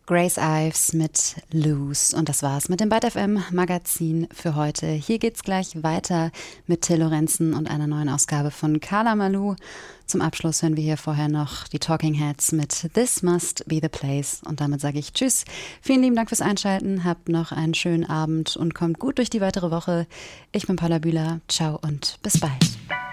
Grace Ives mit Loose. Und das war's mit dem Byte FM Magazin für heute. Hier geht's gleich weiter mit Till Lorenzen und einer neuen Ausgabe von Carla Malou. Zum Abschluss hören wir hier vorher noch die Talking Heads mit This Must Be the Place. Und damit sage ich Tschüss. Vielen lieben Dank fürs Einschalten. Habt noch einen schönen Abend und kommt gut durch die weitere Woche. Ich bin Paula Bühler. Ciao und bis bald.